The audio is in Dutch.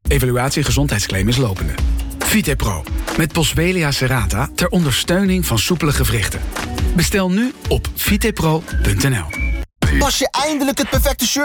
Evaluatie gezondheidsclaim is lopende. VitePro. Met Boswellia serrata ter ondersteuning van soepele gewrichten. Bestel nu op vitepro.nl. Pas je eindelijk het perfecte shirt